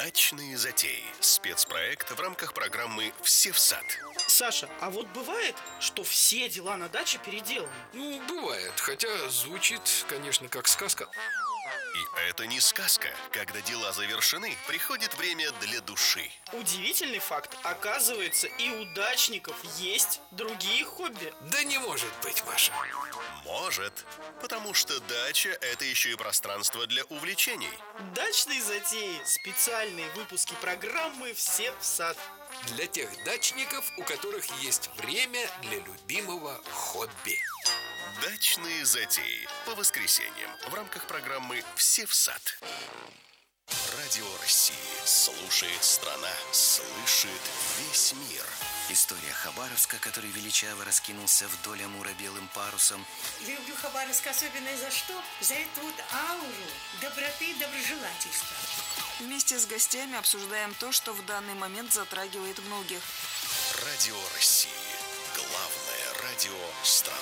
Дачные затеи. Спецпроект в рамках программы «Все в сад». Саша, а вот бывает, что все дела на даче переделаны? Ну, бывает, хотя звучит, конечно, как сказка. И это не сказка. Когда дела завершены, приходит время для души. Удивительный факт. Оказывается, и у дачников есть другие хобби. Да не может быть, Маша. Может, потому что дача – это еще и пространство для увлечений. Дачные затеи. Специальные выпуски программы «Все в сад». Для тех дачников, у которых есть время для любимого хобби. Дачные затеи по воскресеньям в рамках программы «Все в сад». Радио России слушает страна, слышит весь мир. История Хабаровска, который величаво раскинулся вдоль Амура белым парусом. Люблю Хабаровск особенно за что? За эту вот ауру доброты и доброжелательства. Вместе с гостями обсуждаем то, что в данный момент затрагивает многих. Радио России. Главное радио страны.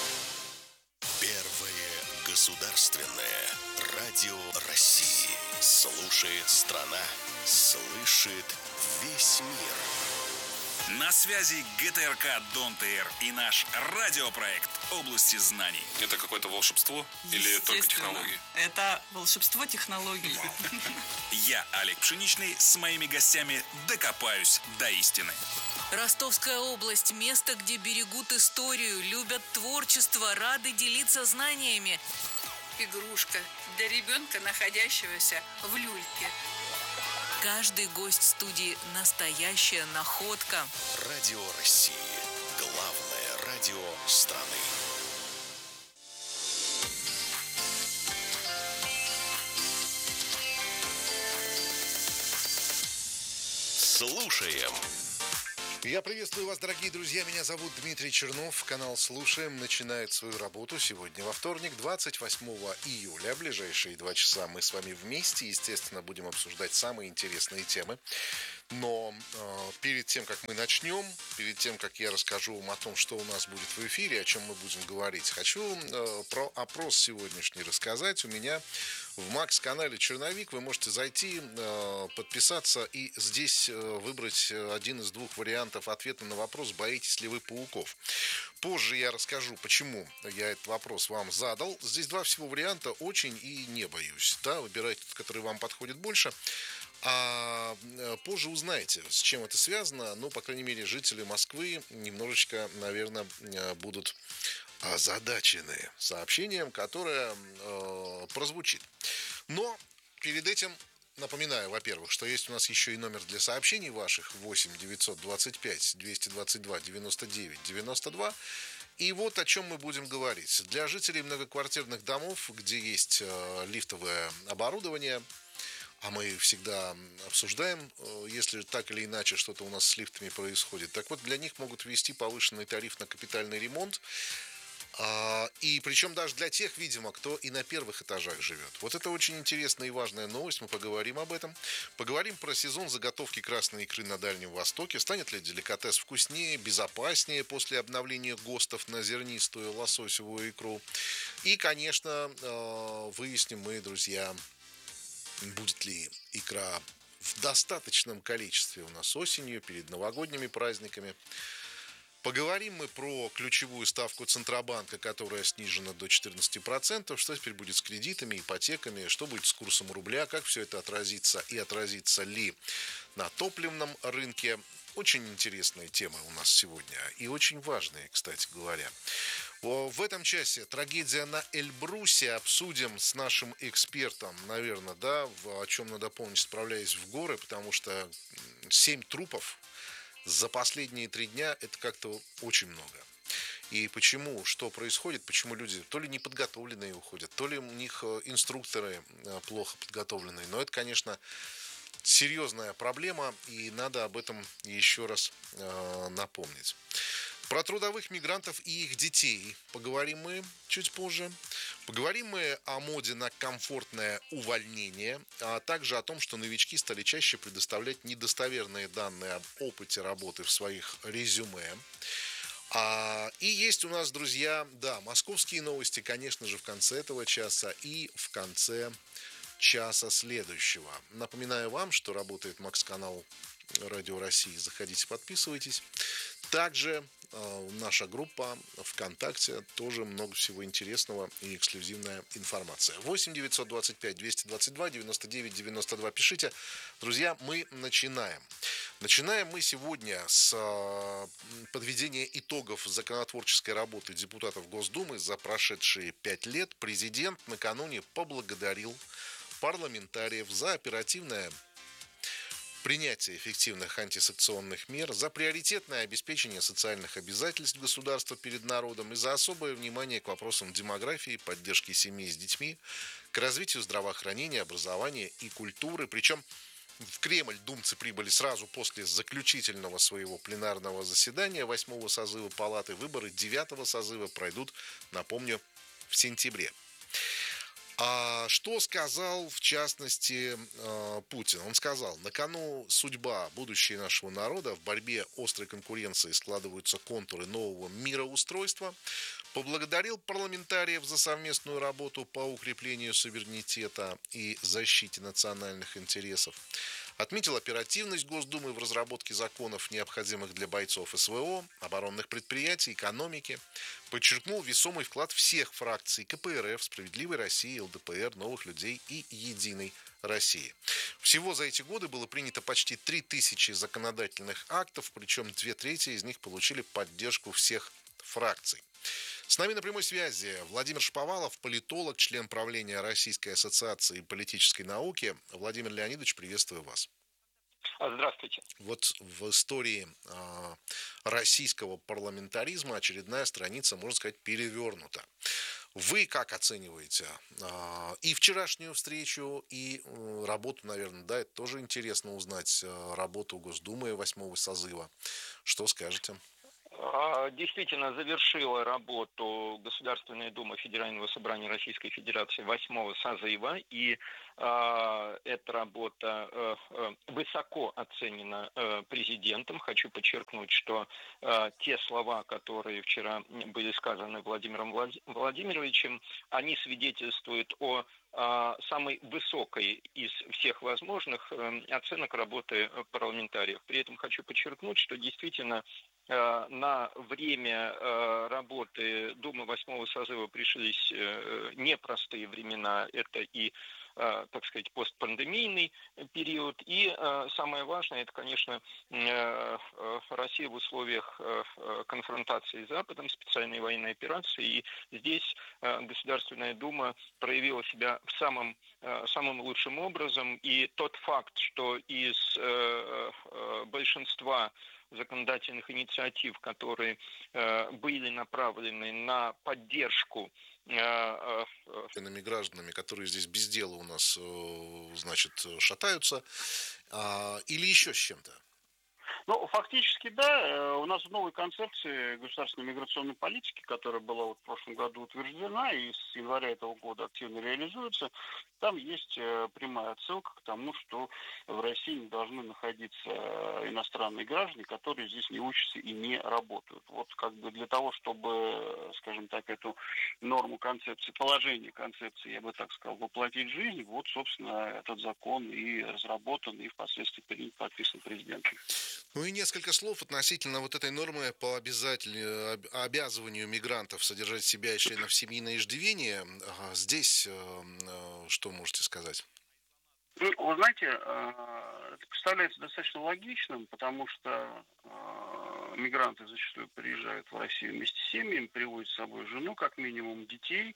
Первое государственное радио России. Слушает страна, слышит весь мир. На связи ГТРК Дон ТР и наш радиопроект «Области знаний». Это какое-то волшебство или только технологии? Это волшебство технологий. Я, Олег Пшеничный, с моими гостями докопаюсь до истины. Ростовская область – место, где берегут историю, любят творчество, рады делиться знаниями. Игрушка для ребенка, находящегося в люльке. Каждый гость студии – настоящая находка. Радио России. Главное радио страны. Слушаем. Я приветствую вас, дорогие друзья. Меня зовут Дмитрий Чернов. Канал «Слушаем» начинает свою работу сегодня во вторник, 28 июля. Ближайшие 2 часа мы с вами вместе, естественно, будем обсуждать самые интересные темы. Но перед тем, как мы начнем, перед тем, как я расскажу вам о том, что у нас будет в эфире, о чем мы будем говорить, хочу про опрос сегодняшний рассказать. У меня в Макс-канале «Черновик» вы можете зайти, подписаться и здесь выбрать один из двух вариантов ответа на вопрос «Боитесь ли вы пауков?». Позже я расскажу, почему я этот вопрос вам задал. Здесь два всего варианта: очень и не боюсь. Да, выбирайте тот, который вам подходит больше. А позже узнаете, с чем это связано. Ну, по крайней мере, жители Москвы немножечко, наверное, будут озадачены сообщением, которое прозвучит. Но перед этим напоминаю, во-первых, что есть у нас еще и номер для сообщений ваших 8 925 222 99 92. И вот о чем мы будем говорить. Для жителей многоквартирных домов, где есть лифтовое оборудование, а мы всегда обсуждаем, если так или иначе что-то у нас с лифтами происходит. Так вот, для них могут ввести повышенный тариф на капитальный ремонт. И причем даже для тех, видимо, кто и на первых этажах живет. Вот это очень интересная и важная новость. Мы поговорим об этом. Поговорим про сезон заготовки красной икры на Дальнем Востоке. Станет ли деликатес вкуснее, безопаснее после обновления ГОСТов на зернистую лососевую икру? И, конечно, выясним мы, друзья, будет ли икра в достаточном количестве у нас осенью, перед новогодними праздниками. Поговорим мы про ключевую ставку Центробанка, которая снижена до 14%. Что теперь будет с кредитами, ипотеками, что будет с курсом рубля, как все это отразится и отразится ли на топливном рынке. Очень интересные темы у нас сегодня и очень важные, кстати говоря. В этом часе трагедия на Эльбрусе обсудим с нашим экспертом, наверное, да, о чем надо помнить, справляясь в горы, потому что 7 трупов за последние 3 дня – это как-то очень много. И почему, что происходит, почему люди то ли неподготовленные уходят, то ли у них инструкторы плохо подготовленные. Но это, конечно, серьезная проблема, и надо об этом еще раз напомнить. Про трудовых мигрантов и их детей поговорим мы чуть позже. Поговорим мы о моде на комфортное увольнение, а также о том, что новички стали чаще предоставлять недостоверные данные об опыте работы в своих резюме. И есть у нас, друзья, да, московские новости, конечно же, в конце этого часа и в конце часа следующего. Напоминаю вам, что работает МАКС-канал Радио России. Заходите, подписывайтесь. Также наша группа ВКонтакте, тоже много всего интересного и эксклюзивная информация. 8 925 222 99 92. Пишите. Друзья, мы начинаем. Начинаем мы сегодня с подведения итогов законотворческой работы депутатов Госдумы за прошедшие 5 лет. Президент накануне поблагодарил парламентариев за оперативное принятие эффективных антисанкционных мер, за приоритетное обеспечение социальных обязательств государства перед народом и за особое внимание к вопросам демографии, поддержки семей с детьми, к развитию здравоохранения, образования и культуры. Причем в Кремль думцы прибыли сразу после заключительного своего пленарного заседания 8-го созыва Палаты. Выборы 9-го созыва пройдут, напомню, в сентябре. А что сказал, в частности, Путин? Он сказал: на кону судьба, будущее нашего народа, в борьбе острой конкуренции складываются контуры нового мироустройства. Поблагодарил парламентариев за совместную работу по укреплению суверенитета и защите национальных интересов. Отметил оперативность Госдумы в разработке законов, необходимых для бойцов СВО, оборонных предприятий, экономики. Подчеркнул весомый вклад всех фракций КПРФ, Справедливой России, ЛДПР, Новых людей и Единой России. Всего за эти годы было принято почти 3000 законодательных актов, причем 2/3 из них получили поддержку всех фракций. С нами на прямой связи Владимир Шаповалов, политолог, член правления Российской ассоциации политической науки. Владимир Леонидович, приветствую вас. Здравствуйте. Вот в истории российского парламентаризма очередная страница, можно сказать, перевернута. Вы как оцениваете и вчерашнюю встречу, и работу, наверное, да, это тоже интересно узнать, работу Госдумы 8-го созыва. Что скажете? Действительно, завершила работу Государственная Дума Федерального собрания Российской Федерации 8-го созыва, и эта работа высоко оценена президентом. Хочу подчеркнуть, что те слова, которые вчера были сказаны Владимиром Владимировичем, они свидетельствуют о самой высокой из всех возможных оценок работы парламентариев. При этом хочу подчеркнуть, что действительно на время работы Думы 8-го созыва пришлись непростые времена. Это и, так сказать, постпандемийный период. И самое важное, это, конечно, Россия в условиях конфронтации с Западом, специальной военной операции. И здесь Государственная Дума проявила себя самым лучшим образом. И тот факт, что из большинства законодательных инициатив, которые были направлены на поддержку гражданами, которые здесь без дела у нас, значит, шатаются, или еще с чем-то? Ну, фактически, да. У нас в новой концепции государственной миграционной политики, которая была вот в прошлом году утверждена и с января этого года активно реализуется, там есть прямая отсылка к тому, что в России не должны находиться иностранные граждане, которые здесь не учатся и не работают. Вот как бы для того, чтобы, скажем так, эту норму концепции, положение концепции, я бы так сказал, воплотить в жизнь, вот, собственно, этот закон и разработан, и впоследствии принят, подписан президентом. Ну и несколько слов относительно вот этой нормы по обязыванию мигрантов содержать себя и членов семьи на иждивение. Здесь что можете сказать? Ну, вы знаете, это представляется достаточно логичным, потому что мигранты зачастую приезжают в Россию вместе с семьями, приводят с собой жену, как минимум, детей,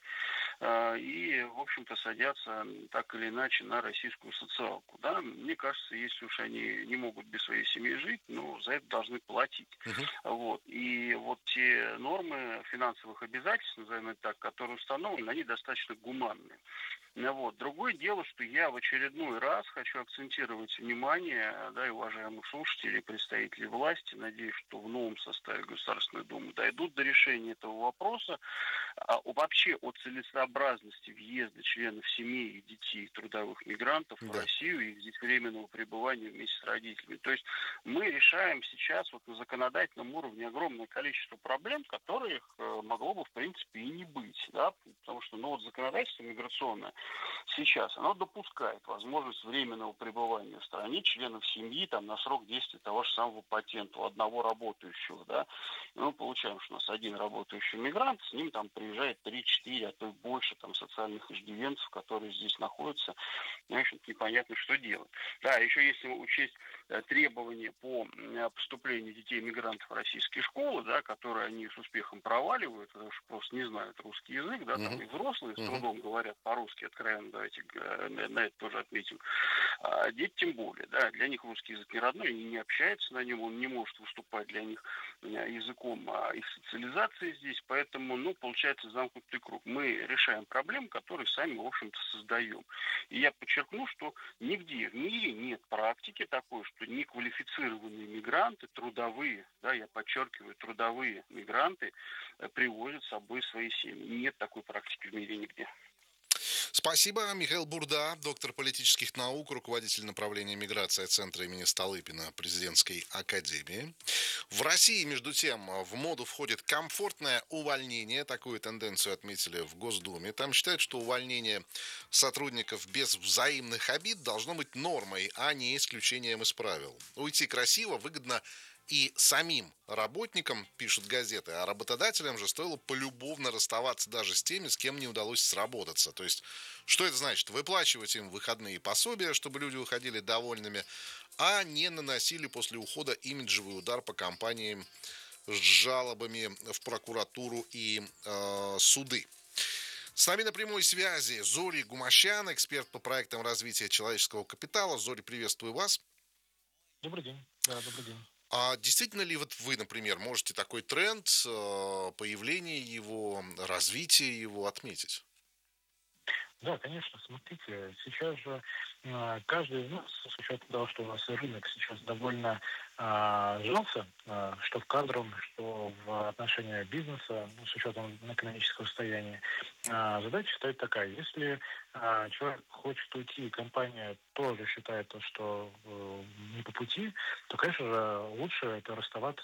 и, в общем-то, садятся так или иначе на российскую социалку. Да? Мне кажется, если уж они не могут без своей семьи жить, ну, за это должны платить. Вот. И вот те нормы финансовых обязательств, назовем это так, которые установлены, они достаточно гуманные. Вот. Другое дело, что я в очередной раз хочу акцентировать внимание, да, и уважаемых слушателей, представителей власти, надеюсь, что в новом составе Государственной Думы дойдут до решения этого вопроса, вообще о целесообразности въезда членов семей и детей трудовых мигрантов в Россию и здесь временного пребывания вместе с родителями. То есть мы решаем сейчас вот на законодательном уровне огромное количество проблем, которых могло бы в принципе и не быть, да, потому что, ну, вот законодательство миграционное, сейчас, оно допускает возможность временного пребывания в стране членов семьи там, на срок действия того же самого патента у одного работающего. Да? И мы получаем, что у нас один работающий мигрант, с ним там приезжает 3-4, а то и больше там, социальных иждивенцев, которые здесь находятся. В общем-то, непонятно, что делать. Да, еще если учесть требования по поступлению детей-мигрантов в российские школы, да, которые они с успехом проваливают, потому что просто не знают русский язык, да, там и взрослые с трудом говорят по-русски, откровенно, давайте на это тоже отметим. А дети тем более, да, для них русский язык не родной, они не общаются на нем, он не может выступать для них языком их социализации здесь, поэтому, ну, получается замкнутый круг. Мы решаем проблемы, которые сами, в общем-то, создаем. И я подчеркну, что нигде в мире нет практики такой, что неквалифицированные мигранты, трудовые, да, я подчеркиваю, трудовые мигранты привозят с собой свои семьи. Нет такой практики в мире нигде. Спасибо. Михаил Бурда, доктор политических наук, руководитель направления миграции Центра имени Столыпина Президентской академии. В России, между тем, в моду входит комфортное увольнение. Такую тенденцию отметили в Госдуме. Там считают, что увольнение сотрудников без взаимных обид должно быть нормой, а не исключением из правил. Уйти красиво, выгодно и самим работникам, пишут газеты, а работодателям же стоило полюбовно расставаться даже с теми, с кем не удалось сработаться. То есть, что это значит? Выплачивать им выходные пособия, чтобы люди уходили довольными, а не наносили после ухода имиджевый удар по компаниям с жалобами в прокуратуру и суды. С нами на прямой связи Зори Гумащан, эксперт по проектам развития человеческого капитала. Зори, приветствую вас. Добрый день. Да, добрый день. А действительно ли вот вы, например, можете такой тренд, появление его, развитие его отметить? Да, конечно, смотрите, сейчас же каждый из нас, с учетом того, что у нас рынок сейчас довольно сжался, что в кадровом, что в отношении бизнеса, с учетом экономического состояния, задача стоит такая. Если человек хочет уйти, и компания тоже считает, что не по пути, то, конечно же, лучше это расставаться